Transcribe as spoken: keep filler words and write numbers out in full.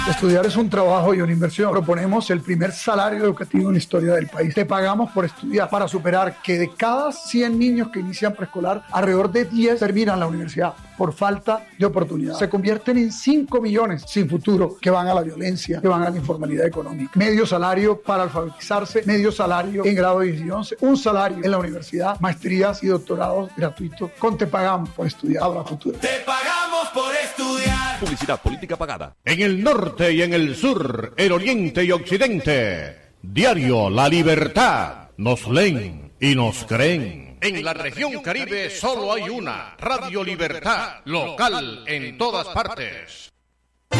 Estudiar es un trabajo y una inversión. Proponemos el primer salario educativo en la historia del país. Te pagamos por estudiar para superar que de cada cien niños que inician preescolar, alrededor de diez terminan la universidad por falta de oportunidad. Se convierten en cinco millones sin futuro que van a la violencia, que van a la informalidad económica. Medio salario para alfabetizarse, medio salario en grado diez y once, un salario en la universidad, maestrías y doctorados gratuitos. Con Te Pagamos por Estudiar a futuro. Te pagamos por estudiar. Publicidad política pagada. En el norte y en el sur, el oriente y occidente, diario La Libertad, nos leen y nos creen. En la región Caribe solo hay una, Radio Libertad, local en todas partes.